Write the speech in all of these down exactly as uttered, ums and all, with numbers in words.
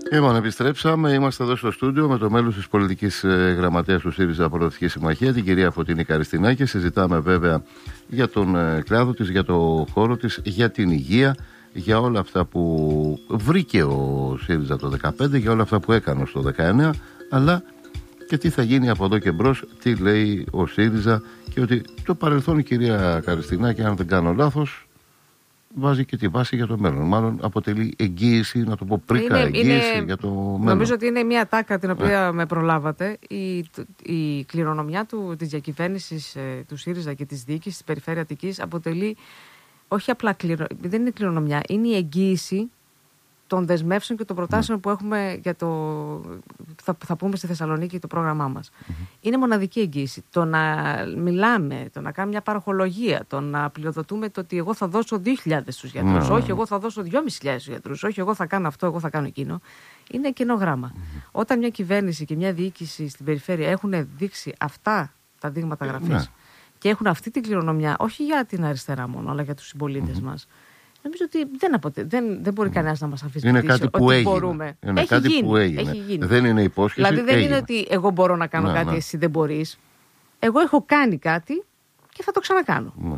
Λοιπόν, επιστρέψαμε. Είμαστε εδώ στο στούντιο με το μέλος της πολιτικής γραμματέας του ΣΥΡΙΖΑ Προοδευτική Συμμαχία, την κυρία Φωτεινή Καριστινάκη. Συζητάμε βέβαια για τον κλάδο της, για το χώρο της, για την υγεία, για όλα αυτά που βρήκε ο ΣΥΡΙΖΑ το δεκαπέντε, για όλα αυτά που έκανε στο δεκαεννέα, αλλά και τι θα γίνει από εδώ και μπρος, τι λέει ο ΣΥΡΙΖΑ, και ότι το παρελθόν, η κυρία Καριστινάκη, αν δεν κάνω λάθος, βάζει και τη βάση για το μέλλον. Μάλλον αποτελεί εγγύηση, να το πω πρίκα, είναι, εγγύηση είναι, για το μέλλον. Νομίζω ότι είναι μια τάκα την οποία yeah. με προλάβατε. Η, η κληρονομιά του, της διακυβέρνησης ε, του ΣΥΡΙΖΑ και της διοίκησης της Περιφέρειας Αττικής αποτελεί όχι απλά κληρονομιά, δεν είναι κληρονομιά, είναι η εγγύηση των δεσμεύσεων και των προτάσεων mm. που έχουμε για το. Θα, θα πούμε στη Θεσσαλονίκη το πρόγραμμά μας. Mm-hmm. Είναι μοναδική εγγύηση. Το να μιλάμε, το να κάνουμε μια παροχολογία, το να πληροδοτούμε το ότι εγώ θα δώσω δύο χιλιάδες στους γιατρούς, mm. όχι εγώ θα δώσω δυόμισι χιλιάδες στους γιατρούς, όχι εγώ θα κάνω αυτό, εγώ θα κάνω εκείνο. Είναι κενό γράμμα. Mm-hmm. Όταν μια κυβέρνηση και μια διοίκηση στην περιφέρεια έχουν δείξει αυτά τα δείγματα γραφής mm. και έχουν αυτή την κληρονομιά, όχι για την αριστερά μόνο, αλλά για τους συμπολίτες mm-hmm. μας. Νομίζω ότι δεν, αποτε... δεν, δεν μπορεί κανένας να μας αφήσει είναι κάτι που ότι έγινε. μπορούμε. Είναι έχει, κάτι γίνει. που έγινε. έχει γίνει. Δεν είναι υπόσχεση. Δηλαδή δεν έγινε. είναι ότι εγώ μπορώ να κάνω να, κάτι, ναι. εσύ δεν μπορείς. Εγώ έχω κάνει κάτι και θα το ξανακάνω. Ναι.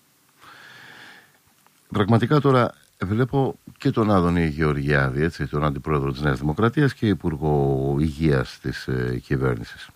Πραγματικά τώρα βλέπω και τον Άδωνη Γεωργιάδη, έτσι, τον αντιπρόεδρο της Νέας Δημοκρατίας και υπουργό υγείας της ε, κυβέρνησης,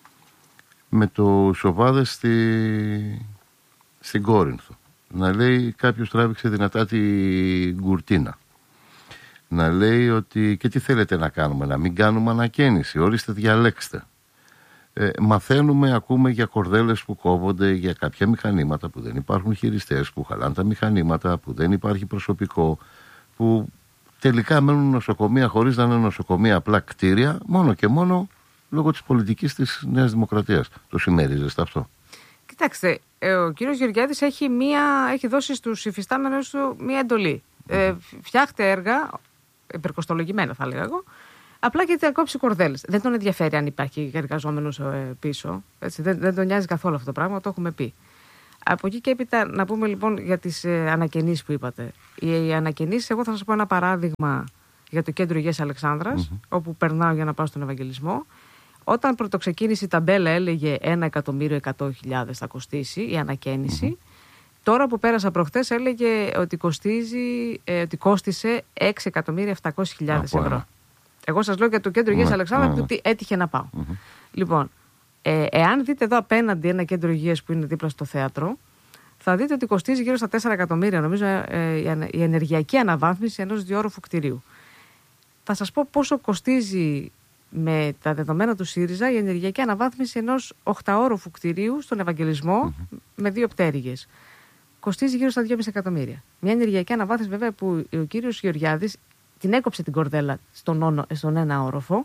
με το σοβάδες στη... στην Κόρινθο. Να λέει κάποιος τράβηξε δυνατά την κουρτίνα. Να λέει ότι και τι θέλετε να κάνουμε, να μην κάνουμε ανακαίνιση, ορίστε διαλέξτε. Ε, μαθαίνουμε, ακούμε για κορδέλες που κόβονται, για κάποια μηχανήματα που δεν υπάρχουν χειριστές, που χαλάνε τα μηχανήματα, που δεν υπάρχει προσωπικό, που τελικά μένουν νοσοκομεία χωρίς να είναι νοσοκομεία, απλά κτίρια, μόνο και μόνο λόγω της πολιτικής της Νέας Δημοκρατίας. Το συμμερίζεστε αυτό? Κοιτάξτε, ο κύριος Γεωργιάδης έχει, μία, έχει δώσει στους υφιστάμενους του μία εντολή. Ε, φτιάχτε έργα, υπερκοστολογημένα θα λέγα εγώ, απλά γιατί θα κόψει κορδέλες. Δεν τον ενδιαφέρει αν υπάρχει εργαζόμενος ε, πίσω. Έτσι, δεν, δεν τον νοιάζει καθόλου αυτό το πράγμα, το έχουμε πει. Από εκεί και έπειτα να πούμε λοιπόν για τις ε, ανακαινήσεις που είπατε. Οι, οι ανακαινήσεις, εγώ θα σας πω ένα παράδειγμα για το Κέντρο Υγείας Αλεξάνδρας, mm-hmm. όπου περνάω για να πάω στον Ευαγγελισμό. Όταν πρωτοξεκίνησε η ταμπέλα έλεγε ένα εκατομμύριο εκατό χιλιάδες θα κοστίσει η ανακαίνιση. Mm-hmm. Τώρα που πέρασα προχτές έλεγε ότι, κοστίζει, ε, ότι κόστισε έξι εκατομμύρια επτακόσιες χιλιάδες ευρώ. Ένα. Εγώ σας λέω για το Κέντρο Υγείας mm-hmm. Αλεξάνδρα mm-hmm. ότι έτυχε να πάω. Mm-hmm. Λοιπόν, ε, εάν δείτε εδώ απέναντι ένα κέντρο υγείας που είναι δίπλα στο θέατρο, θα δείτε ότι κοστίζει γύρω στα τέσσερα εκατομμύρια νομίζω ε, η ενεργειακή αναβάθμιση ενός διόροφου κτηρίου. Θα σας πω πόσο κοστίζει με τα δεδομένα του ΣΥΡΙΖΑ η ενεργειακή αναβάθμιση ενός οχταόροφου κτηρίου στον Ευαγγελισμό mm-hmm. με δύο πτέρυγες. Κοστίζει γύρω στα δυόμισι εκατομμύρια. Μια ενεργειακή αναβάθμιση βέβαια που ο κύριος Γεωργιάδης την έκοψε την κορδέλα στον, όνο, στον ένα όροφο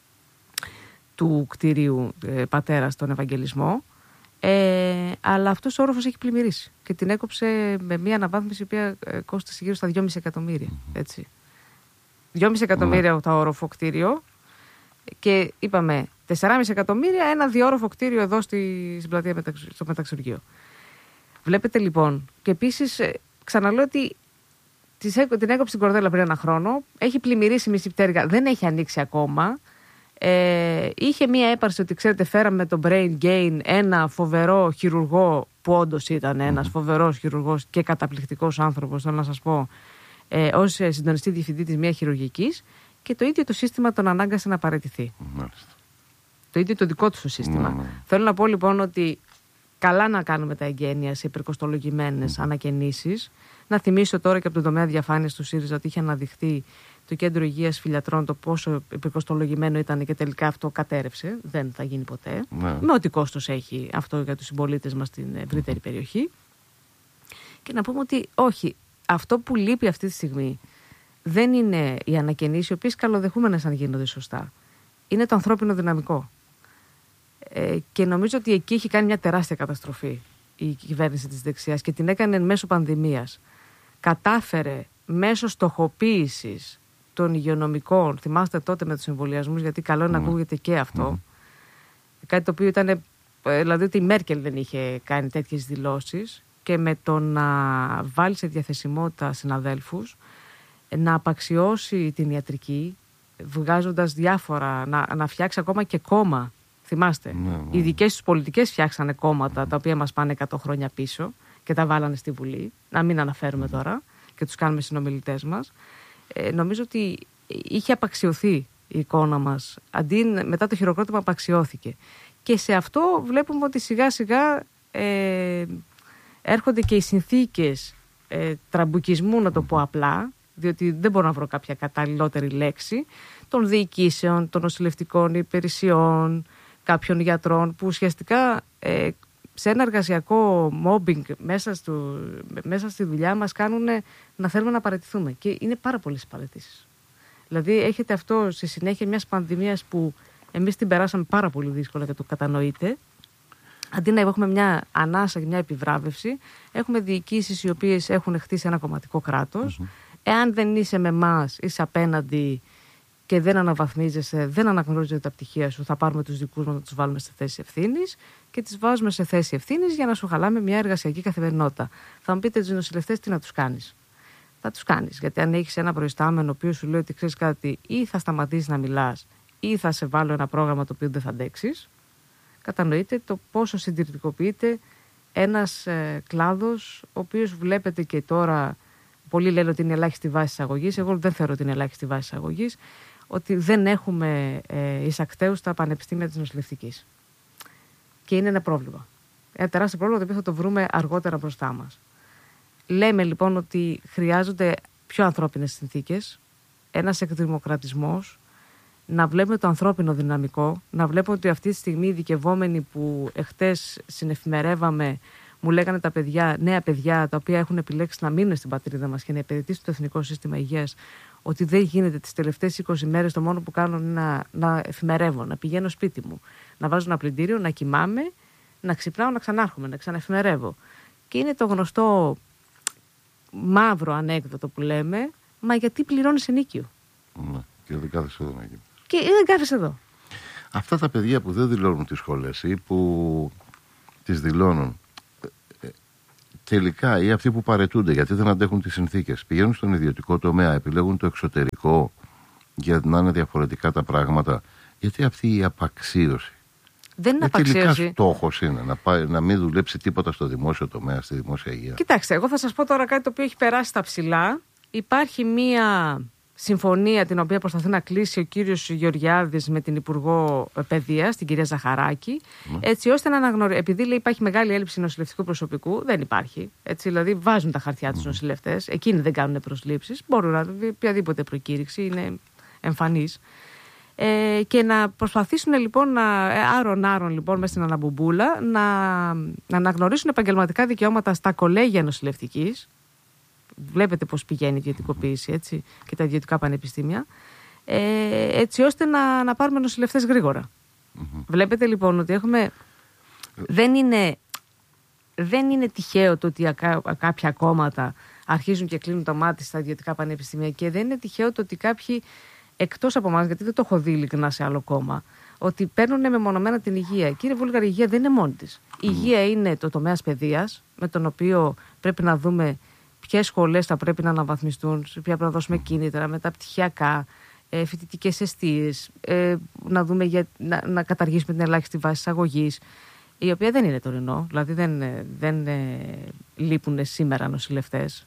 του κτηρίου ε, πατέρα στον Ευαγγελισμό, ε, αλλά αυτός ο όροφος έχει πλημμυρίσει και την έκοψε με μια αναβάθμιση που ε, κόστησε γύρω στα δυόμισι εκατομμύρια. Έτσι. δυόμισι εκατομμύρια mm. το όροφο κτίριο και είπαμε τέσσερα κόμμα πέντε εκατομμύρια ένα διόροφο κτίριο εδώ στη, στην πλατεία μεταξ, στο Μεταξουργείο. Βλέπετε λοιπόν, και επίσης ξαναλέω ότι την έκοψε την κορδέλα πριν ένα χρόνο, έχει πλημμυρίσει μισή πτέρυγα, δεν έχει ανοίξει ακόμα. Ε, είχε μία έπαρση ότι ξέρετε φέραμε με το Brain Gain ένα φοβερό χειρουργό που όντως ήταν ένας mm-hmm. φοβερός χειρουργός και καταπληκτικός άνθρωπος, θέλω να σας πω, ε, ως συντονιστή διευθυντή της μία χειρουργικής, και το ίδιο το σύστημα τον ανάγκασε να παραιτηθεί. Mm-hmm. Το ίδιο το δικό του το σύστημα. Mm-hmm. Θέλω να πω λοιπόν ότι καλά να κάνουμε τα εγγένεια σε υπερκοστολογημένες mm-hmm. ανακαινήσεις. Να θυμίσω τώρα και από τον τομέα διαφάνειας του ΣΥΡΙΖΑ ότι είχε αναδειχθεί το Κέντρο Υγείας Φιλιατρών το πόσο υπερκοστολογημένο ήταν και τελικά αυτό κατέρευσε. Δεν θα γίνει ποτέ. Ναι. Με ό,τι κόστος έχει αυτό για τους συμπολίτες μας στην ευρύτερη mm-hmm. περιοχή. Και να πούμε ότι όχι, αυτό που λείπει αυτή τη στιγμή δεν είναι οι ανακαινήσεις, οι οποίες καλοδεχούμενες αν γίνονται σωστά. Είναι το ανθρώπινο δυναμικό. Ε, και νομίζω ότι εκεί έχει κάνει μια τεράστια καταστροφή η κυβέρνηση της δεξιάς και την έκανε μέσω πανδημίας. Κατάφερε μέσω στοχοποίησης των υγειονομικών, θυμάστε τότε με τους εμβολιασμούς, γιατί καλό είναι mm. να ακούγεται και αυτό, mm. κάτι το οποίο ήταν, δηλαδή ότι η Μέρκελ δεν είχε κάνει τέτοιες δηλώσεις, και με το να βάλει σε διαθεσιμότητα συναδέλφους, να απαξιώσει την ιατρική, βγάζοντας διάφορα, να, να φτιάξει ακόμα και κόμμα. Θυμάστε, ναι, ναι. οι δικές τους πολιτικές φτιάξανε κόμματα τα οποία μας πάνε εκατό χρόνια πίσω και τα βάλανε στη Βουλή. Να μην αναφέρουμε τώρα και τους κάνουμε συνομιλητές μας. Ε, νομίζω ότι είχε απαξιωθεί η εικόνα μας. Αντί μετά το χειροκρότημα απαξιώθηκε. Και σε αυτό βλέπουμε ότι σιγά σιγά ε, έρχονται και οι συνθήκες ε, τραμπουκισμού, να το πω απλά, διότι δεν μπορώ να βρω κάποια καταλληλότερη λέξη, των διοικήσεων, των νοσηλευτικών υπηρεσιών, κάποιων γιατρών, που ουσιαστικά ε, σε ένα εργασιακό mobbing μέσα, στο, μέσα στη δουλειά μας κάνουν να θέλουμε να παραιτηθούμε. Και είναι πάρα πολλές παραιτήσεις. Δηλαδή έχετε αυτό στη συνέχεια μιας πανδημίας που εμείς την περάσαμε πάρα πολύ δύσκολα και το κατανοείτε. Αντί να έχουμε μια ανάσα και μια επιβράβευση, έχουμε διοικήσεις οι οποίες έχουν χτίσει ένα κομματικό κράτος. Mm-hmm. Εάν δεν είσαι με εμάς, είσαι απέναντι και δεν αναβαθμίζεσαι, δεν αναγνωρίζεται τα πτυχία σου, θα πάρουμε τους δικούς μας να τους βάλουμε σε θέση ευθύνης και τις βάζουμε σε θέση ευθύνης για να σου χαλάμε μια εργασιακή καθημερινότητα. Θα μου πείτε τους νοσηλευτές τι να τους κάνεις. Θα τους κάνεις. Γιατί αν έχεις ένα προϊστάμενο ο οποίος σου λέει ότι ξέρεις κάτι, ή θα σταματήσεις να μιλάς, ή θα σε βάλω ένα πρόγραμμα το οποίο δεν θα αντέξεις, κατανοείτε το πόσο συντηρητικοποιείται ένας ε, κλάδος, ο οποίος βλέπετε και τώρα. Πολλοί λένε ότι είναι ελάχιστη βάση εισαγωγής. Εγώ δεν θεωρώ ότι είναι ελάχιστη βάση εισαγωγής. Ότι δεν έχουμε ε, εισακτέους στα πανεπιστήμια της νοσηλευτικής. Και είναι ένα πρόβλημα. Ένα τεράστιο πρόβλημα το οποίο θα το βρούμε αργότερα μπροστά μας. Λέμε λοιπόν ότι χρειάζονται πιο ανθρώπινες συνθήκες, ένας εκδημοκρατισμός, να βλέπουμε το ανθρώπινο δυναμικό, να βλέπουμε ότι αυτή τη στιγμή οι ειδικευόμενοι που εχθές συνεφημερεύαμε, μου λέγανε τα παιδιά, νέα παιδιά, τα οποία έχουν επιλέξει να μείνουν στην πατρίδα μας και να υπηρετήσουν το Εθνικό Σύστημα Υγείας, ότι δεν γίνεται τις τελευταίες είκοσι μέρες το μόνο που κάνω είναι να, να εφημερεύω, να πηγαίνω σπίτι μου, να βάζω ένα πλυντήριο, να κοιμάμαι, να ξυπνάω, να ξανάρχομαι, να ξαναεφημερεύω. Και είναι το γνωστό μαύρο ανέκδοτο που λέμε, μα γιατί πληρώνεις ενίκιο. Ναι, και δεν κάθεσαι εδώ να γίνει. Και δεν κάθεσαι εδώ. Αυτά τα παιδιά που δεν δηλώνουν τις σχολές ή που τις δηλώνουν, τελικά, ή αυτοί που παραιτούνται γιατί δεν αντέχουν τις συνθήκες, πηγαίνουν στον ιδιωτικό τομέα, επιλέγουν το εξωτερικό για να είναι διαφορετικά τα πράγματα. Γιατί αυτή η απαξίωση. Δεν είναι ε, απαξίωση. Τελικά στόχος είναι να, πάει, να μην δουλέψει τίποτα στο δημόσιο τομέα, στη δημόσια υγεία. Κοιτάξτε, εγώ θα σας πω τώρα κάτι το οποίο έχει περάσει στα ψηλά. Υπάρχει μία συμφωνία την οποία προσπαθεί να κλείσει ο κύριος Γεωργιάδης με την Υπουργό Παιδείας, την κυρία Ζαχαράκη, ναι. Έτσι ώστε να αναγνωρίσει. Επειδή λέει, υπάρχει μεγάλη έλλειψη νοσηλευτικού προσωπικού, δεν υπάρχει. Έτσι, δηλαδή βάζουν τα χαρτιά τους mm. νοσηλευτές, εκείνοι δεν κάνουν προσλήψεις. Μπορούν να δει οποιαδήποτε προκήρυξη, είναι εμφανής. Ε, και να προσπαθήσουν λοιπόν να, άρον-άρον λοιπόν μέσα στην αναμπομπούλα να, να αναγνωρίσουν επαγγελματικά δικαιώματα στα κολέγια νοσηλευτικής. Βλέπετε πώς πηγαίνει η ιδιωτικοποίηση, έτσι, και τα ιδιωτικά πανεπιστήμια, ε, έτσι ώστε να, να πάρουμε νοσηλευτές γρήγορα. Mm-hmm. Βλέπετε λοιπόν ότι έχουμε. Δεν είναι, δεν είναι τυχαίο το ότι ακα, κάποια κόμματα αρχίζουν και κλείνουν τα μάτια στα ιδιωτικά πανεπιστήμια και δεν είναι τυχαίο το ότι κάποιοι εκτός από εμάς, γιατί δεν το έχω δει ειλικρινά σε άλλο κόμμα, ότι παίρνουν μεμονωμένα την υγεία. Κύριε Βούλγαρη, η υγεία δεν είναι μόνη της. Η υγεία είναι το τομέας παιδείας, με τον οποίο πρέπει να δούμε ποιες σχολές θα πρέπει να αναβαθμιστούν, σε ποια πρέπει να δώσουμε κίνητρα, μεταπτυχιακά, ε, φοιτητικές εστίες, ε, να, δούμε για, να, να καταργήσουμε την ελάχιστη βάση εισαγωγής, η οποία δεν είναι τωρινό. Δηλαδή δεν, δεν ε, λείπουν σήμερα νοσηλευτές,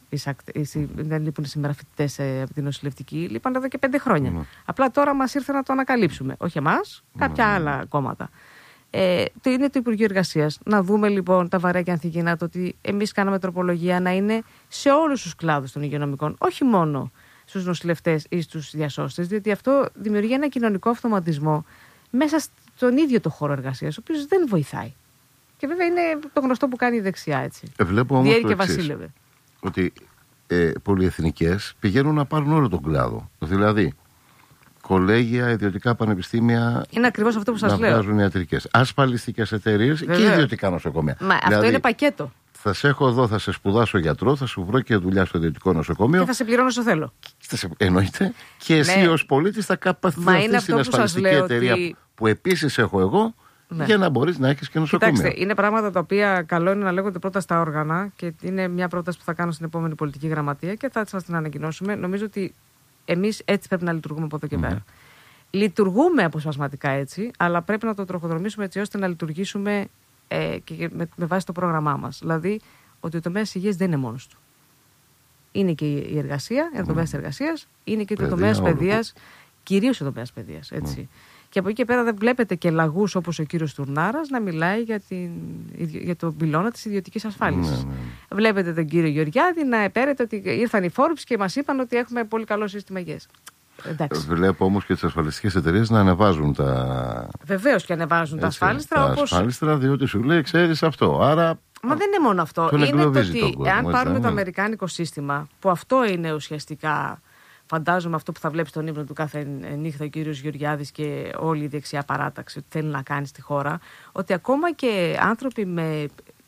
δεν λείπουν σήμερα φοιτητές ε, από την νοσηλευτική, λείπαν εδώ και πέντε χρόνια. Mm. Απλά τώρα μας ήρθε να το ανακαλύψουμε. Όχι εμάς, κάποια mm. άλλα κόμματα. Ε, το είναι το Υπουργείο Εργασίας. Να δούμε λοιπόν τα βαρέα και ανθυγιεινά, το ότι εμείς κάναμε τροπολογία να είναι σε όλους τους κλάδους των υγειονομικών, όχι μόνο στους νοσηλευτές ή στους διασώστες, διότι αυτό δημιουργεί ένα κοινωνικό αυτοματισμό μέσα στον ίδιο το χώρο εργασίας, ο οποίος δεν βοηθάει. Και βέβαια είναι το γνωστό που κάνει η δεξιά, έτσι. Ε, βλέπω όμως το εξής, ότι ε, πολυεθνικές πηγαίνουν να πάρουν όλο τον κλάδο. Δηλαδή, κολέγια, ιδιωτικά πανεπιστήμια. Είναι ακριβώς αυτό που σας να λέω. Να βγάζουν ιατρικές. Ασφαλιστικές εταιρείες και ιδιωτικά νοσοκομεία. Μα δηλαδή, αυτό είναι πακέτο. Θα σε έχω εδώ, θα σε σπουδάσω γιατρό, θα σου βρω και δουλειά στο ιδιωτικό νοσοκομείο. Και θα σε πληρώνω όσο θέλω. Σε... Εννοείται. Και εσύ ναι. ως πολίτης θα καπαθείς στην ασφαλιστική εταιρεία ότι... που επίσης έχω εγώ. Ναι. Για να μπορείς να έχεις και νοσοκομείο. Κοιτάξτε, είναι πράγματα τα οποία καλό είναι να λέγονται πρώτα στα όργανα και είναι μια πρόταση που θα κάνω στην επόμενη πολιτική γραμματεία και θα σας την ανακοινώσουμε. Νομίζω ότι εμείς έτσι πρέπει να λειτουργούμε από εδώ και πέρα. Mm. Λειτουργούμε αποσπασματικά έτσι, αλλά πρέπει να το τροχοδρομήσουμε έτσι ώστε να λειτουργήσουμε ε, και με, με βάση το πρόγραμμά μας. Δηλαδή, ότι ο τομέας της υγείας δεν είναι μόνος του. Είναι και η εργασία, η τομέας της εργασίας, είναι και το τομέας παιδείας, κυρίως ο τομέας παιδείας. Έτσι. Mm. Και από εκεί και πέρα δεν βλέπετε και λαγούς όπως ο κύριος Τουρνάρας να μιλάει για, την, για τον πυλώνα της ιδιωτικής ασφάλισης. Mm. Βλέπετε τον κύριο Γεωργιάδη να επέρεται ότι ήρθαν οι Forbes και μας είπαν ότι έχουμε πολύ καλό σύστημα υγείας. Εντάξει. Βλέπω όμως και τις ασφαλιστικές εταιρείες να ανεβάζουν τα. Βεβαίως και ανεβάζουν τα ασφάλιστρα. Τα όπως... ασφάλιστρα, διότι σου λέει, ξέρεις αυτό. Άρα. Μα δεν είναι μόνο αυτό. Είναι το ότι εάν πάρουμε το αμερικάνικο σύστημα, που αυτό είναι ουσιαστικά, φαντάζομαι αυτό που θα βλέπει στον ύπνο του κάθε νύχτα ο κύριος Γεωργιάδης και όλη η δεξιά παράταξη, ότι θέλει να κάνει στη χώρα, ότι ακόμα και άνθρωποι με,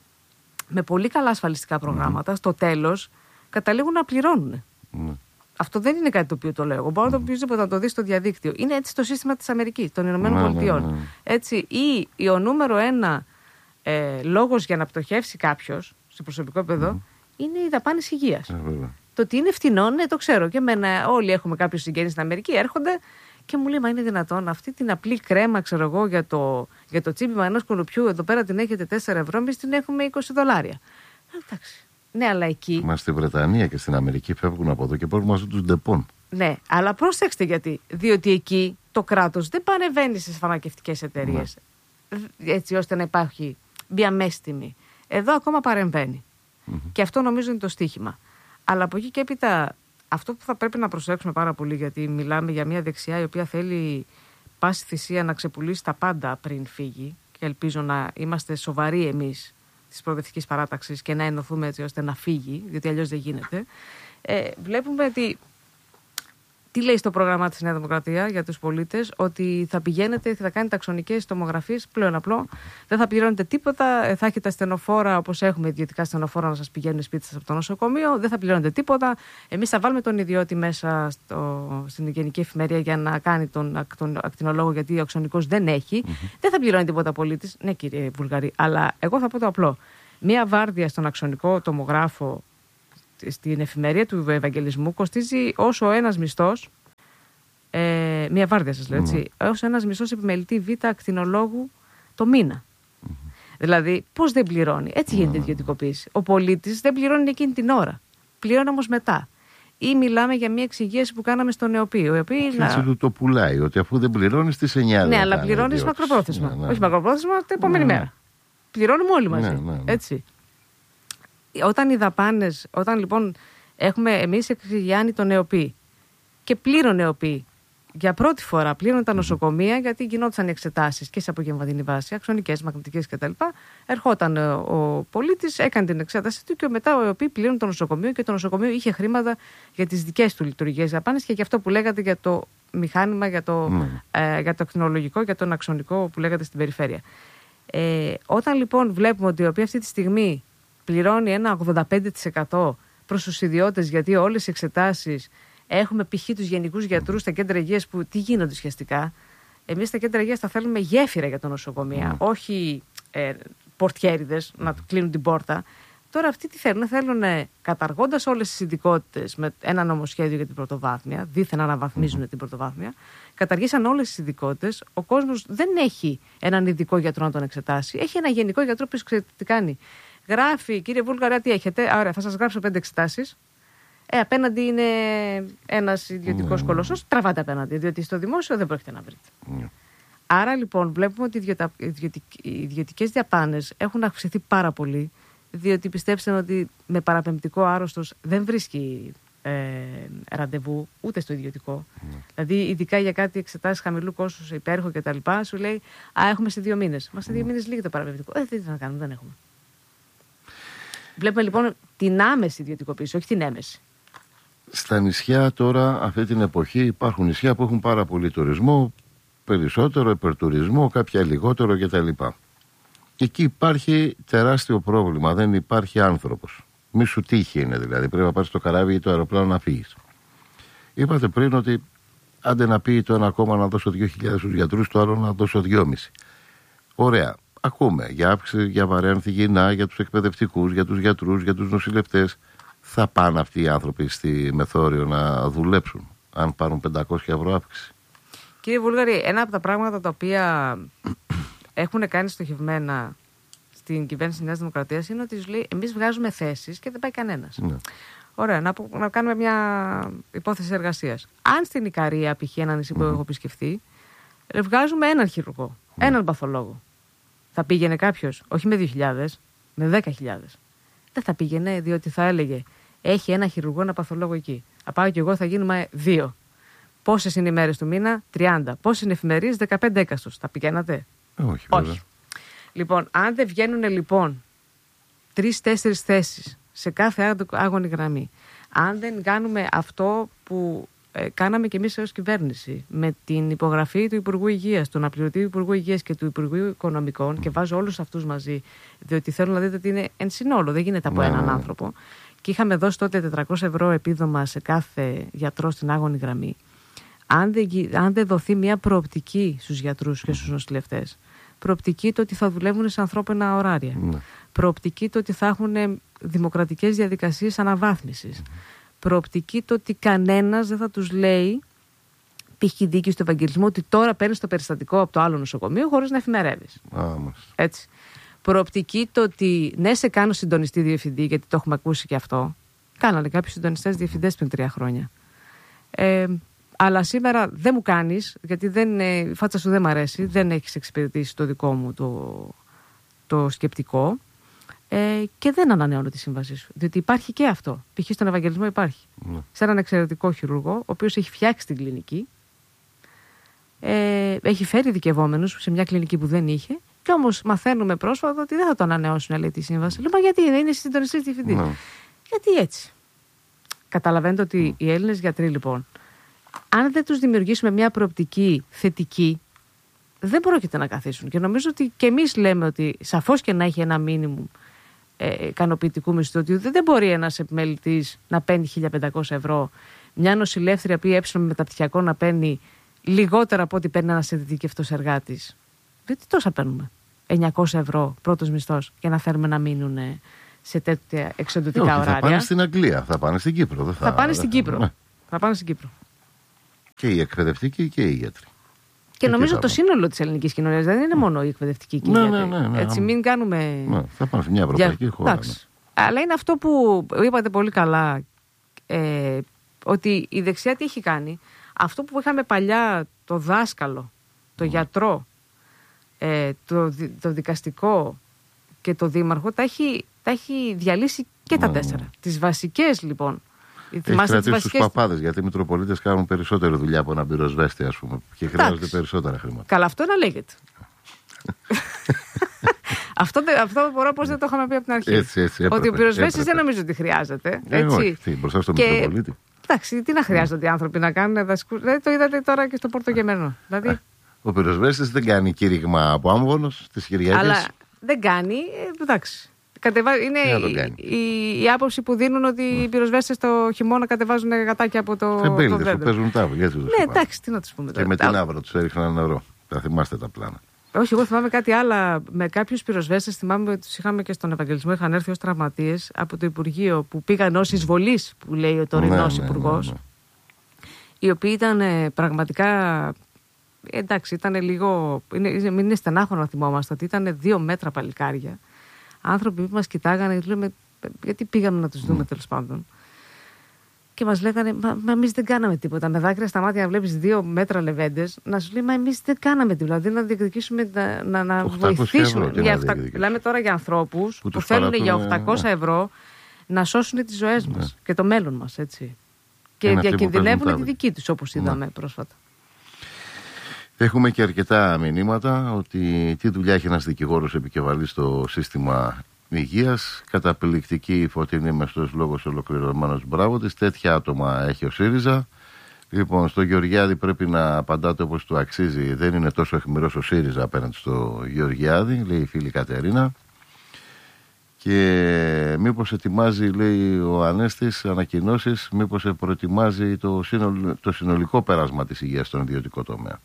με πολύ καλά ασφαλιστικά προγράμματα, mm. στο τέλος καταλήγουν να πληρώνουν. Mm. Αυτό δεν είναι κάτι το οποίο το λέω εγώ. Μπορεί mm. να, να το δει στο διαδίκτυο. Είναι έτσι το σύστημα της Αμερικής, των Ηνωμένων mm. Πολιτειών. Mm. Έτσι, ή, ή ο νούμερο ένα ε, λόγος για να πτωχεύσει κάποιος σε προσωπικό επίπεδο mm. είναι οι δαπάνες υγείας. Mm. Το ότι είναι φτηνό, ναι, το ξέρω. Και εμένα, όλοι έχουμε κάποιους συγγενείς στην Αμερική, έρχονται και μου λέει: μα είναι δυνατόν αυτή την απλή κρέμα, ξέρω εγώ, για το, για το τσίπημα ενός κουνουπιού, εδώ πέρα την έχετε τέσσερα ευρώ, εμείς την έχουμε είκοσι δολάρια. Εντάξει. Ναι, αλλά εκεί. Μα στη Βρετανία και στην Αμερική φεύγουν από εδώ και παίρνουν μαζί τους ντεπών. Ναι, αλλά προσέξτε γιατί. Διότι εκεί το κράτος δεν παρεμβαίνει στις φαρμακευτικές εταιρείες. Ναι. Έτσι ώστε να υπάρχει μια μέση τιμή. Εδώ ακόμα παρεμβαίνει. Mm-hmm. Και αυτό νομίζω είναι το στίχημα. Αλλά από εκεί και έπειτα, αυτό που θα πρέπει να προσέξουμε πάρα πολύ, γιατί μιλάμε για μια δεξιά η οποία θέλει πάση θυσία να ξεπουλήσει τα πάντα πριν φύγει, και ελπίζω να είμαστε σοβαροί εμείς της προοδευτικής παράταξης και να ενωθούμε έτσι ώστε να φύγει, γιατί αλλιώς δεν γίνεται. Ε, βλέπουμε ότι. Τι λέει στο πρόγραμμα της Νέα Δημοκρατία για τους πολίτες, ότι θα πηγαίνετε, θα κάνετε αξονικές τομογραφίες, πλέον απλό, δεν θα πληρώνετε τίποτα, θα έχετε ασθενοφόρα όπως έχουμε ιδιωτικά ασθενοφόρα να σας πηγαίνουν σπίτι σας από το νοσοκομείο, δεν θα πληρώνετε τίποτα. Εμείς θα βάλουμε τον ιδιώτη μέσα στο, στην Γενική Εφημερία για να κάνει τον, τον ακτινολόγο, γιατί ο αξονικός δεν έχει. Mm-hmm. Δεν θα πληρώνει τίποτα πολίτης. Ναι, κύριε Βουλγαρή, αλλά εγώ θα πω το απλό. Μία βάρδια στον αξονικό τομογράφο στην εφημερία του Ευαγγελισμού κοστίζει όσο ένας μισθός, ε, μία βάρδια σας λέω έτσι, mm. όσο ένας μισθός επιμελητή β' ακτινολόγου το μήνα. Mm. Δηλαδή, πώς δεν πληρώνει. Έτσι γίνεται η mm. ιδιωτικοποίηση. Ο πολίτης δεν πληρώνει εκείνη την ώρα. Πληρώνει όμως μετά. Ή μιλάμε για μια εξυγίαση που κάναμε στο ΝΕΟΠΗ. Ο οποίος έτσι να... του το πουλάει, ότι αφού δεν πληρώνει στις εννιά. Ναι, αλλά πληρώνει μακροπρόθεσμα. Ναι, ναι. Όχι μακροπρόθεσμα, την επόμενη ναι. μέρα. Πληρώνουμε όλοι μαζί. Ναι, ναι, ναι. Έτσι. Όταν οι δαπάνες, όταν λοιπόν έχουμε εμείς εξηγιάνει το ΝΕΟΠΗ και πλήρωνε ΝΕΟΠΗ για πρώτη φορά, πλήρωνε τα νοσοκομεία, γιατί γινόντουσαν εξετάσεις και σε απογευματινή βάση, αξονικές, μαγνητικές κτλ. Ερχόταν ο πολίτης, έκανε την εξέταση του και μετά ο ΕΟΠΗ πλήρωνε το νοσοκομείο και το νοσοκομείο είχε χρήματα για τις δικές του λειτουργίες δαπάνες και για αυτό που λέγατε για το μηχάνημα, για το, mm. ε, για το ακτινολογικό, για τον αξονικό που λέγατε στην περιφέρεια. Ε, όταν λοιπόν βλέπουμε ότι ο ΕΟΠΗ αυτή τη στιγμή πληρώνει ένα ογδόντα πέντε τοις εκατό προς τους ιδιώτες, γιατί όλες οι εξετάσεις έχουμε π.χ. τους γενικούς γιατρούς στα κέντρα υγείας που τι γίνονται ουσιαστικά. Εμείς στα κέντρα υγείας θα θέλουμε γέφυρα για τα νοσοκομεία, mm. όχι ε, πορτιέριδες να του κλείνουν την πόρτα. Τώρα αυτοί τι θέλουν, θέλουν καταργώντας όλες τις ειδικότητες με ένα νομοσχέδιο για την πρωτοβάθμια, δήθεν αναβαθμίζουν mm. την πρωτοβάθμια, καταργήσαν όλες τις ειδικότητες. Ο κόσμος δεν έχει έναν ειδικό γιατρό να τον εξετάσει, έχει ένα γενικό γιατρό που ξέρετε τι κάνει. Γράφει, κύριε Βούλγαρα, τι έχετε. Άρα, θα σας γράψω πέντε εξετάσεις. Ε, απέναντι είναι ένας ιδιωτικός mm. κολοσσός. Τραβάτε απέναντι, διότι στο δημόσιο δεν πρόκειται να βρείτε. Mm. Άρα, λοιπόν, βλέπουμε ότι οι ιδιωτικές διαπάνες έχουν αυξηθεί πάρα πολύ, διότι πιστέψτε ότι με παραπεμπτικό άρρωστος δεν βρίσκει ε, ραντεβού ούτε στο ιδιωτικό. Mm. Δηλαδή, ειδικά για κάτι εξετάσεις χαμηλού κόστους, υπέροχο κτλ., σου λέει Α, έχουμε σε δύο μήνες. Μα σε δύο μήνες λύγει το παραπεμπτικό. Ε, τι να κάνουμε, δεν έχουμε. Βλέπουμε λοιπόν την άμεση ιδιωτικοποίηση, όχι την έμεση. Στα νησιά τώρα, αυτή την εποχή, υπάρχουν νησιά που έχουν πάρα πολύ τουρισμό, περισσότερο υπερτουρισμό, κάποια λιγότερο κτλ. Εκεί υπάρχει τεράστιο πρόβλημα, δεν υπάρχει άνθρωπος. Μη σου τύχει είναι δηλαδή, πρέπει να πάρεις το καράβι ή το αεροπλάνο να φύγεις. Είπατε πριν ότι άντε να πει το ένα κόμμα να δώσω δύο χιλιάδες στους γιατρούς, το άλλο να δώσω δυόμισι. Ωραία. Ακούμε για αύξηση, για βαρέανθη υγιεινά, για τους εκπαιδευτικούς, για τους γιατρούς, για τους νοσηλευτές. Θα πάνε αυτοί οι άνθρωποι στη Μεθόριο να δουλέψουν. αν πάρουν πεντακόσια ευρώ αύξηση. Κύριε Βούλγαρη, ένα από τα πράγματα τα οποία έχουν κάνει στοχευμένα στην κυβέρνηση της Νέας Δημοκρατίας είναι ότι λέει εμείς βγάζουμε θέσεις και δεν πάει κανένας. Ναι. Ωραία, να, να κάνουμε μια υπόθεση εργασίας. Αν στην Ικαρία, π.χ. ένα νησί που mm. έχω επισκεφθεί, βγάζουμε έναν χειρουργό, mm. έναν παθολόγο. Θα πήγαινε κάποιος, όχι με δύο χιλιάδες, με δέκα χιλιάδες. Δεν θα πήγαινε, διότι θα έλεγε έχει ένα χειρουργό, ένα παθολόγο εκεί. Θα πάω κι εγώ, θα γίνουμε δύο. Πόσες είναι οι μέρες του μήνα? τριάντα. Πόσες είναι εφημερίες? δεκαπέντε έκαστος. Θα πηγαίνατε? Όχι. Όχι. Λοιπόν, αν δεν βγαίνουν λοιπόν τρεις-τέσσερις θέσεις σε κάθε άγωνη γραμμή, αν δεν κάνουμε αυτό που ε, κάναμε κι εμείς ως κυβέρνηση με την υπογραφή του Υπουργού Υγείας, του αναπληρωτή Υπουργού Υγείας και του Υπουργού Οικονομικών, και βάζω όλους αυτούς μαζί, διότι θέλω να δείτε ότι είναι εν συνόλο, δεν γίνεται από έναν άνθρωπο, και είχαμε δώσει τότε τετρακόσια ευρώ επίδομα σε κάθε γιατρό στην άγωνη γραμμή. Αν δεν, αν δεν δοθεί μια προοπτική στους γιατρούς και στους νοσηλευτές, προοπτική το ότι θα δουλεύουν σε ανθρώπινα ωράρια, ναι. προοπτική το ότι θα έχουν δημοκρατικές διαδικασίες αναβάθμισης, mm. προοπτική το ότι κανένας δεν θα τους λέει, π.χ. δίκη στο Ευαγγελισμό, ότι τώρα παίρνεις το περιστατικό από το άλλο νοσοκομείο χωρίς να εφημερεύεις. Ah, έτσι. Προοπτική το ότι ναι, σε κάνω συντονιστή διευθυντή, γιατί το έχουμε ακούσει και αυτό. Κάνανε κάποιους συντονιστές διευθυντές πριν τρία χρόνια. Ε, Αλλά σήμερα δεν μου κάνεις, γιατί δεν, η φάτσα σου δεν μ' αρέσει, δεν έχεις εξυπηρετήσει το δικό μου το, το σκεπτικό ε, και δεν ανανεώνω τη σύμβασή σου. Διότι υπάρχει και αυτό. Π.χ. στον Ευαγγελισμό υπάρχει. Mm. Σε έναν εξαιρετικό χειρουργό, ο οποίος έχει φτιάξει την κλινική, ε, έχει φέρει ειδικευόμενους σε μια κλινική που δεν είχε, και όμως μαθαίνουμε πρόσφατα ότι δεν θα το ανανεώσουν, λέει, τη σύμβαση. Λέω, μα γιατί δεν είναι συντονιστής διευθυντής? Mm. Γιατί έτσι? Καταλαβαίνετε ότι mm. οι Έλληνες γιατροί, λοιπόν, αν δεν τους δημιουργήσουμε μια προοπτική θετική, δεν πρόκειται να καθίσουν. Και νομίζω ότι και εμείς λέμε ότι σαφώς και να έχει ένα μίνιμουμ ε, ικανοποιητικού μισθού, ότι δεν μπορεί ένας επιμελητής να παίρνει χίλια πεντακόσια ευρώ, μια νοσηλεύτρια που έψινε με μεταπτυχιακό να παίρνει λιγότερα από ό,τι παίρνει ένας ειδικευτός εργάτης. Δεν τι τόσα παίρνουμε. εννιακόσια ευρώ πρώτος μισθός για να φέρουμε να μείνουν σε τέτοια εξοντωτικά ωράρια. Θα πάνε στην Αγγλία, θα πάνε στην Κύπρο. Δεν θα, θα πάνε δεν στην θα... Κύπρο. Ναι. Θα πάνε στην Κύπρο. Και οι εκπαιδευτικοί και οι γιατροί. Και, και νομίζω το σύνολο της ελληνικής κοινωνίας, δεν είναι μόνο η εκπαιδευτική και οι ναι, γιατροί. Ναι, ναι, ναι, Έτσι, μην κάνουμε. Ναι, θα πάμε σε μια ευρωπαϊκή Για... χώρα. Ναι. Αλλά είναι αυτό που είπατε πολύ καλά, ε, ότι η δεξιά τι έχει κάνει. Αυτό που είχαμε παλιά, το δάσκαλο, το mm. γιατρό, ε, το, το δικαστικό και το δήμαρχο, τα έχει, τα έχει διαλύσει και τα mm. τέσσερα. Τις βασικές, λοιπόν. Έχει κρατήσει βασικές... τους παπάδες, γιατί οι Μητροπολίτες κάνουν περισσότερη δουλειά από έναν πυροσβέστη, ας πούμε, και χρειάζονται περισσότερα χρήματα. Καλά, αυτό να λέγεται. αυτό, αυτό μπορώ πως δεν το είχαμε πει από την αρχή. Έτσι, έτσι, έπρεπε, ότι ο πυροσβέστης έπρεπε. δεν νομίζω ότι χρειάζεται. Ε, έτσι. όχι, τι, μπροστά στον και... Μητροπολίτη. Εντάξει, τι να χρειάζονται οι άνθρωποι να κάνουν δασκού. Δεν το είδατε τώρα και στο Πορτογεμένο. Δηλαδή... Ο πυροσβέστης δεν κάνει κήρυγμα από άμβονος τις Κυριακές. Αλλά δεν κάνει, ε, εντάξει. Κατεβα... Είναι η, η, η άποψη που δίνουν ότι mm. οι πυροσβέστες το χειμώνα κατεβάζουν γατάκια από το, το δέντρο. Που παίζουν τάβο. Ναι, εντάξει, τι να τους πούμε τώρα. Και με την άβρα τους έριχναν νερό. Θα θυμάστε τα πλάνα. Όχι, εγώ θυμάμαι κάτι άλλο. Με κάποιους πυροσβέστες, θυμάμαι ότι τους είχαμε και στον Ευαγγελισμό, είχαν έρθει ως τραυματίες από το Υπουργείο που πήγαν ως εισβολής, που λέει ο τωρινός ναι, υπουργός. Ναι, ναι, ναι. Οι οποίοι ήταν ε, πραγματικά. Εντάξει, ήταν λίγο. Είναι, είναι στενάχωρο να θυμόμαστε ότι ήταν δύο μέτρα παλικάρια. Άνθρωποι που μας κοιτάγανε, λέμε, γιατί πήγαμε να τους δούμε mm. τέλος πάντων. Και μας λέγανε, μα, μα εμείς δεν κάναμε τίποτα. Με δάκρυα στα μάτια να βλέπεις δύο μέτρα λεβέντες, να σου λέει, μα εμείς δεν κάναμε τίποτα. Δηλαδή να διεκδικήσουμε, να, να, να βοηθήσουμε. Για οχτα... Μιλάμε τώρα για ανθρώπους που, που θέλουν για οκτακόσια ευρώ να σώσουν τις ζωές μας ναι. και το μέλλον μας, έτσι. Και είναι διακινδυνεύουν τη δική τους, όπως είδαμε ναι. πρόσφατα. Έχουμε και αρκετά μηνύματα ότι τι δουλειά έχει ένας δικηγόρος επικεφαλής στο σύστημα υγείας. Καταπληκτική Φωτεινή Μεστός, λόγος ολοκληρωμένος, μπράβο της. Τέτοια άτομα έχει ο ΣΥΡΙΖΑ. Λοιπόν, στο Γεωργιάδη πρέπει να απαντάτε όπως του αξίζει. Δεν είναι τόσο αιχμηρός ο ΣΥΡΙΖΑ απέναντι στο Γεωργιάδη, λέει η φίλη Κατερίνα. Και μήπως ετοιμάζει, λέει ο Ανέστης, ανακοινώσεις, μήπως προετοιμάζει το, συνολ, το συνολικό πέρασμα της υγείας στον ιδιωτικό τομέα.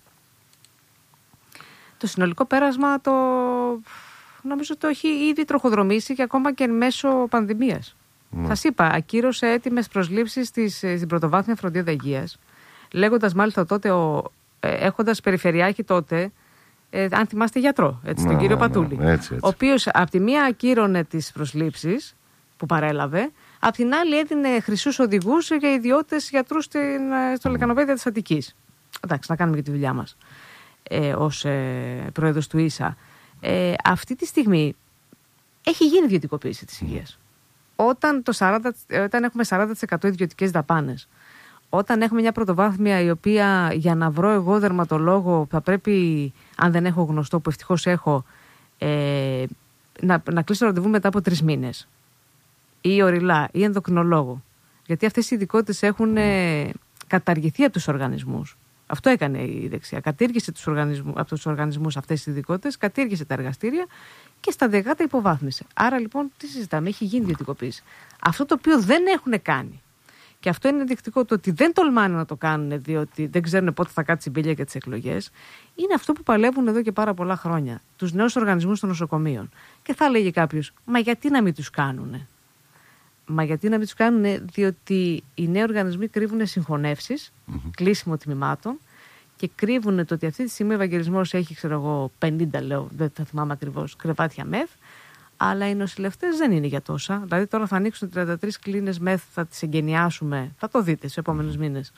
Το συνολικό πέρασμα το νομίζω το έχει ήδη τροχοδρομήσει και ακόμα και εν μέσω πανδημίας. Ναι. Σας είπα, ακύρωσε έτοιμες προσλήψεις στις, στην πρωτοβάθμια φροντίδα υγείας. λέγοντας μάλιστα τότε, ο, ε, έχοντας περιφερειάρχη τότε, ε, αν θυμάστε, γιατρό, έτσι, ναι, τον κύριο ναι, Πατούλη, ναι, έτσι, έτσι. ο οποίος από τη μία ακύρωνε τις προσλήψεις που παρέλαβε, απ' την άλλη έδινε χρυσούς οδηγούς για ιδιώτες γιατρούς στην, στο Λεκανοπαίδιο της Αττικής. Εντάξει, να κάνουμε και τη δουλειά μας ε, ως ε, πρόεδρος του ίσα. Ε, αυτή τη στιγμή έχει γίνει ιδιωτικοποίηση της υγείας. Όταν, το σαράντα, όταν έχουμε σαράντα τοις εκατό ιδιωτικές δαπάνες, όταν έχουμε μια πρωτοβάθμια η οποία για να βρω εγώ δερματολόγο θα πρέπει, αν δεν έχω γνωστό, που ευτυχώς έχω, ε, να, να κλείσω ραντεβού μετά από τρεις μήνες, ή οριλά ή ενδοκρινολόγο, γιατί αυτές οι ειδικότητες έχουν ε, καταργηθεί από τους οργανισμούς. Αυτό έκανε η δεξιά. Κατήργησε τους οργανισμούς, από τους οργανισμούς αυτές τις ειδικότητες, κατήργησε τα εργαστήρια και σταδιακά τα υποβάθμισε. Άρα λοιπόν, τι συζητάμε, έχει γίνει ιδιωτικοποίηση. Αυτό το οποίο δεν έχουν κάνει, και αυτό είναι ενδεικτικό το ότι δεν τολμάνε να το κάνουν, διότι δεν ξέρουν πότε θα κάτσει η μπίλια για τις εκλογές, είναι αυτό που παλεύουν εδώ και πάρα πολλά χρόνια. Τους νέους οργανισμούς των νοσοκομείων. Και θα έλεγε κάποιος, μα γιατί να μην τους κάνουνε. Μα γιατί να μην τους κάνουν, διότι οι νέοι οργανισμοί κρύβουν συγχωνεύσεις, mm-hmm. κλείσιμο τμήματων, και κρύβουν το ότι αυτή τη στιγμή ο Ευαγγελισμός έχει, ξέρω εγώ, πενήντα, λέω, δεν θα θυμάμαι ακριβώς, κρεβάτια μεθ, αλλά οι νοσηλευτές δεν είναι για τόσα. Δηλαδή τώρα θα ανοίξουν τριάντα τρεις κλίνες μεθ, θα τις εγκαινιάσουμε, θα το δείτε στους επόμενους μήνες.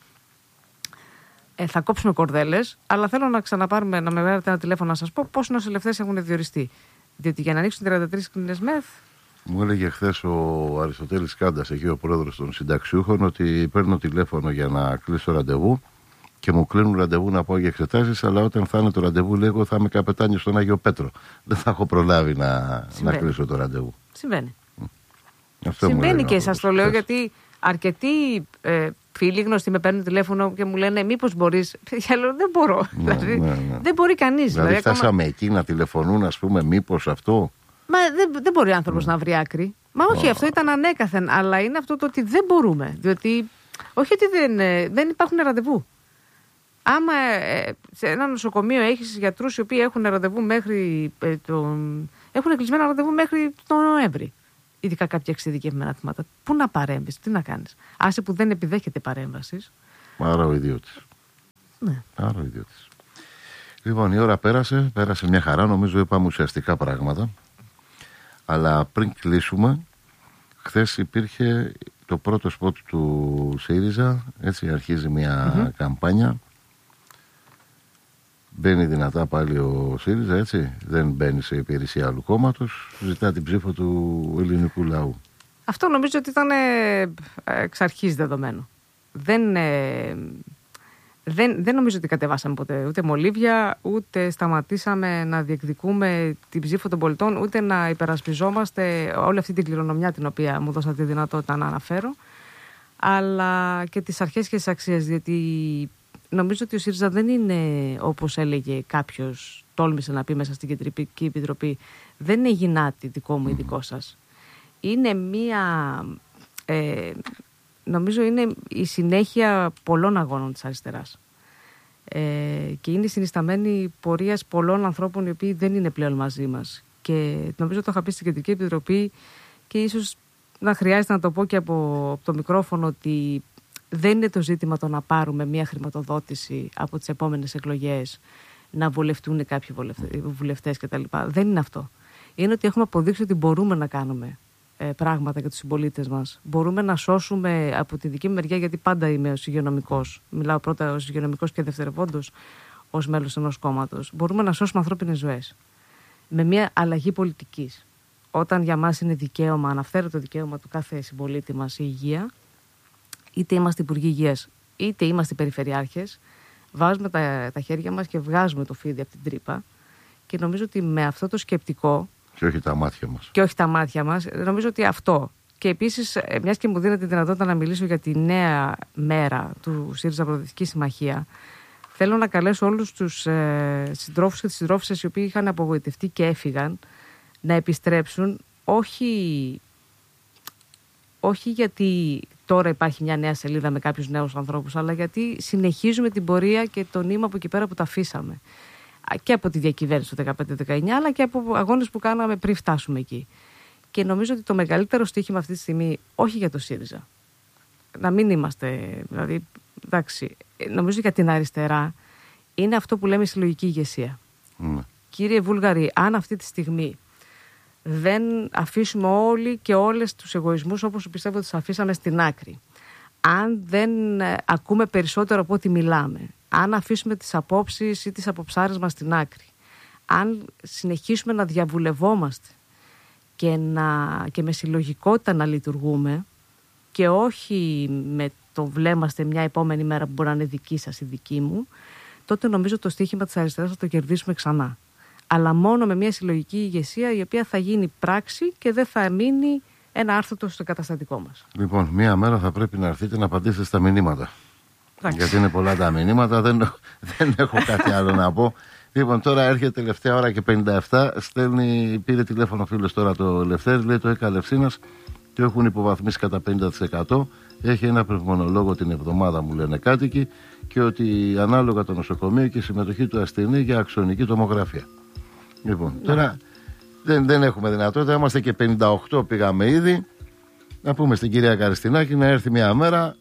Ε, θα κόψουμε κορδέλες, αλλά θέλω να ξαναπάρουμε, να με βγάλετε ένα τηλέφωνο να σας πω πόσοι νοσηλευτές έχουν διοριστεί. Διότι για να ανοίξουν τριάντα τρεις κλίνες μεθ. Μου έλεγε χθες ο Αριστοτέλης Κάντας, εκεί ο πρόεδρος των συνταξιούχων, ότι παίρνω τηλέφωνο για να κλείσω ραντεβού και μου κλείνουν ραντεβού να πάω για εξετάσεις, αλλά όταν θα είναι το ραντεβού, λέγω, θα είμαι καπετάνιος στον Άγιο Πέτρο. Δεν θα έχω προλάβει να, να κλείσω το ραντεβού. Συμβαίνει. Αυτό Συμβαίνει και σας το λέω, γιατί αρκετοί ε, φίλοι γνωστοί με παίρνουν τηλέφωνο και μου λένε, μήπως μπορείς. Για λέω, δεν μπορώ. Ναι, δηλαδή, ναι, ναι. Δεν μπορεί κανείς. Δηλαδή, δηλαδή φτάσαμε ακόμα... εκεί να τηλεφωνούν, ας πούμε, μήπως αυτό. Μα δεν, δεν μπορεί ο άνθρωπος mm. να βρει άκρη. Μα όχι, oh. αυτό ήταν ανέκαθεν. Αλλά είναι αυτό το ότι δεν μπορούμε. Διότι, όχι ότι δεν, δεν υπάρχουν ραντεβού. Άμα ε, σε ένα νοσοκομείο έχεις γιατρούς οι οποίοι έχουν ραντεβού μέχρι. Ε, τον... Έχουν κλεισμένα ραντεβού μέχρι τον Νοέμβρη. Ειδικά κάποια εξειδικευμένα θύματα. Πού να παρέμβεις, τι να κάνεις. Άσε που δεν επιδέχεται παρέμβαση. Άρα ο ιδιώτης. Ναι. Άρα ο ιδιώτης. Λοιπόν, η ώρα πέρασε, πέρασε μια χαρά. Νομίζω είπαμε ουσιαστικά πράγματα. Αλλά πριν κλείσουμε, χθες υπήρχε το πρώτο σποτ του ΣΥΡΙΖΑ. Έτσι αρχίζει μια mm-hmm. καμπάνια. Μπαίνει δυνατά πάλι ο ΣΥΡΙΖΑ, έτσι. Δεν μπαίνει σε υπηρεσία άλλου κόμματος. Ζητά την ψήφο του ελληνικού λαού. Αυτό νομίζω ότι ήταν εξ αρχής δεδομένο. Δεν, ε, δεν, δεν νομίζω ότι κατεβάσαμε ποτέ ούτε μολύβια, ούτε σταματήσαμε να διεκδικούμε την ψήφο των πολιτών, ούτε να υπερασπιζόμαστε όλη αυτή την κληρονομιά την οποία μου δώσατε τη δυνατότητα να αναφέρω, αλλά και τις αρχές και τις αξίες, διότι νομίζω ότι ο ΣΥΡΙΖΑ δεν είναι, όπως έλεγε κάποιος, τόλμησε να πει μέσα στην Κεντρική Επιτροπή, δεν είναι γυνάτι δικό μου ή δικό σας. Είναι μία, ε, νομίζω είναι η συνέχεια πολλών αγώνων της αριστεράς. Ε, και είναι συνισταμένη πορείας πολλών ανθρώπων οι οποίοι δεν είναι πλέον μαζί μας. Και νομίζω το είχα πει στην Κεντρική Επιτροπή και ίσως να χρειάζεται να το πω και από, από το μικρόφωνο, ότι δεν είναι το ζήτημα το να πάρουμε μια χρηματοδότηση από τις επόμενες εκλογές, να βουλευτούν κάποιοι βουλευτές κτλ. Δεν είναι αυτό. Είναι ότι έχουμε αποδείξει ότι μπορούμε να κάνουμε ε, πράγματα για τους συμπολίτες μας. Μπορούμε να σώσουμε από τη δική μου μεριά, γιατί πάντα είμαι ως υγειονομικός. Μιλάω πρώτα ως υγειονομικός και δευτερευόντως ως μέλος ενός κόμματος. Μπορούμε να σώσουμε ανθρώπινες ζωές. Με μια αλλαγή πολιτικής. Όταν για μας είναι δικαίωμα, αναφέρεται το δικαίωμα του κάθε συμπολίτη μας η υγεία, είτε είμαστε υπουργοί υγείας, είτε είμαστε περιφερειάρχες, βάζουμε τα, τα χέρια μας και βγάζουμε το φίδι από την τρύπα. Και νομίζω ότι με αυτό το σκεπτικό. Και όχι τα μάτια μας. Και όχι τα μάτια μας, νομίζω ότι αυτό. Και επίσης, μιας και μου δίνεται τη δυνατότητα να μιλήσω για τη νέα μέρα του ΣΥΡΙΖΑ Προοδευτική Συμμαχία, θέλω να καλέσω όλους τους ε, συντρόφους και τις συντρόφισσες οι οποίοι είχαν απογοητευτεί και έφυγαν, να επιστρέψουν, όχι, όχι γιατί τώρα υπάρχει μια νέα σελίδα με κάποιους νέους ανθρώπους, αλλά γιατί συνεχίζουμε την πορεία και το νήμα από εκεί πέρα που τα αφήσαμε. Και από τη διακυβέρνηση του δεκαπέντε δεκαεννιά, αλλά και από αγώνες που κάναμε πριν φτάσουμε εκεί. Και νομίζω ότι το μεγαλύτερο στοίχημα αυτή τη στιγμή, όχι για το ΣΥΡΙΖΑ, να μην είμαστε, δηλαδή, εντάξει, νομίζω για την αριστερά είναι αυτό που λέμε συλλογική ηγεσία. Mm. Κύριε Βούλγαρη, αν αυτή τη στιγμή δεν αφήσουμε όλοι και όλες τους εγωισμούς όπως πιστεύω ότι τους αφήσαμε στην άκρη, αν δεν ακούμε περισσότερο από ό,τι μιλάμε, αν αφήσουμε τις απόψεις ή τις αποψάρες μας στην άκρη, αν συνεχίσουμε να διαβουλευόμαστε και, να, και με συλλογικότητα να λειτουργούμε και όχι με το βλέμαστε μια επόμενη μέρα που μπορεί να είναι δική σας ή δική μου, τότε νομίζω το στοίχημα της αριστεράς θα το κερδίσουμε ξανά. Αλλά μόνο με μια συλλογική ηγεσία η οποία θα γίνει πράξη και δεν θα μείνει ένα άρθρο στο καταστατικό μας. Λοιπόν, μία μέρα θα πρέπει να έρθετε να απαντήσετε στα μηνύματα. Άξι. Γιατί είναι πολλά τα μηνύματα, δεν, δεν έχω κάτι άλλο να πω. Λοιπόν, τώρα έρχεται τελευταία ώρα και πενήντα επτά. Στέλνει, πήρε τηλέφωνο φίλος τώρα το Λευτέρη, λέει το ΕΚΑ Λευσίνας το έχουν υποβαθμίσει κατά πενήντα τοις εκατό. Έχει ένα πνευμονολόγο την εβδομάδα, μου λένε κάτοικοι, και ότι ανάλογα το νοσοκομείο και η συμμετοχή του ασθενή για αξονική τομογραφία. Λοιπόν, ναι. Τώρα δεν, δεν έχουμε δυνατότητα. Είμαστε και πενήντα οκτώ, πήγαμε ήδη. Να πούμε στην κυρία Καριστινάκη να έρθει μια μέρα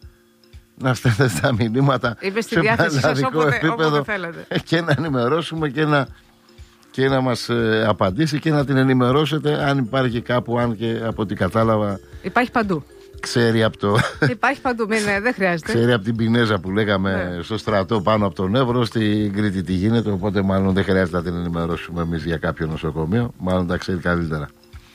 να στέλνετε στα μηνύματα στη διάθεση σας όποτε, όποτε θέλετε. Και να ενημερώσουμε και να, και να μας ε, απαντήσει και να την ενημερώσετε αν υπάρχει κάπου, αν και από ό,τι κατάλαβα. Υπάρχει παντού. Ξέρει από το. Υπάρχει παντού, μην, δεν χρειάζεται. Ξέρει από την Πινέζα που λέγαμε ναι. στο στρατό πάνω από τον Εύρο, στην Κρήτη τι γίνεται. Οπότε μάλλον δεν χρειάζεται να την ενημερώσουμε εμείς για κάποιο νοσοκομείο. Μάλλον τα ξέρει καλύτερα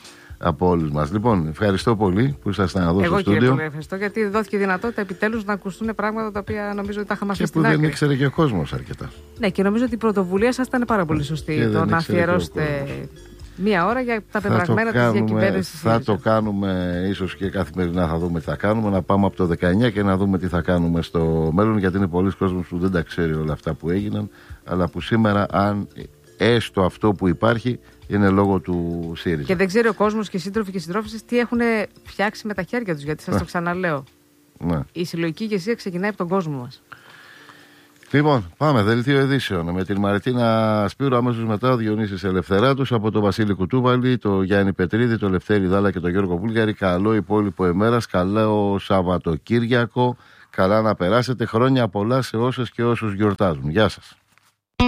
από όλους μας. Λοιπόν, ευχαριστώ πολύ που ήσασταν εδώ στο στούντιο. Εγώ κύριε πολύ ευχαριστώ, γιατί δόθηκε δυνατότητα επιτέλους να ακουστούν πράγματα τα οποία νομίζω ότι τα είχαμε αφήσει στην άκρη. Και που δεν ήξερε και ο κόσμος αρκετά. Ναι, και νομίζω ότι η πρωτοβουλία σας ήταν πάρα πολύ σωστή. Το να αφιερώσετε μία ώρα για τα πεπραγμένα της διακυβέρνησης. Θα το κάνουμε ίσως και καθημερινά, θα δούμε τι θα κάνουμε. Να πάμε από το δεκαεννιά και να δούμε τι θα κάνουμε στο μέλλον. Γιατί είναι πολλοί κόσμος που δεν τα ξέρει όλα αυτά που έγιναν. Αλλά που σήμερα, αν έστω αυτό που υπάρχει, είναι λόγω του ΣΥΡΙΖΑ. Και δεν ξέρει ο κόσμος και οι σύντροφοι και οι συντρόφισσες τι έχουν φτιάξει με τα χέρια τους. Γιατί σας ναι. το ξαναλέω. Ναι. Η συλλογική ηγεσία ξεκινάει από τον κόσμο μας. Λοιπόν, πάμε. Δελτίο ειδήσεων. Με την Μαριτίνα Σπύρου, αμέσως μετά ο Διονύσης Ελευθεράτος, από τον Βασίλη Κουτούβαλη, το Γιάννη Πετρίδη, το Λευτέρη Δάλα και τον Γιώργο Βούλγαρη. Καλό υπόλοιπο ημέρας, καλό Σαββατοκύριακο. Καλά να περάσετε. Χρόνια πολλά σε όσες και όσους γιορτάζουν. Γεια σας.